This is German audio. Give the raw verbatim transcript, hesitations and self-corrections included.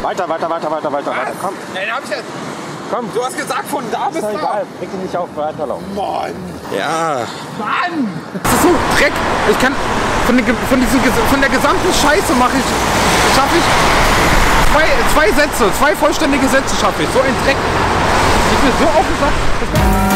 Weiter, weiter, weiter, weiter, weiter, weiter. Komm. Nein, hab ich jetzt. Komm. Du hast gesagt, von da bis Ist da. doch egal. Reg dich nicht auf, weiterlaufen. Mann. Ja. Mann. Das ist so Dreck. Ich kann von, den, von, diesen, von der gesamten Scheiße mache ich, schaffe ich zwei, zwei Sätze, zwei vollständige Sätze schaffe ich. So ein Dreck. Ich bin so auf den Sack.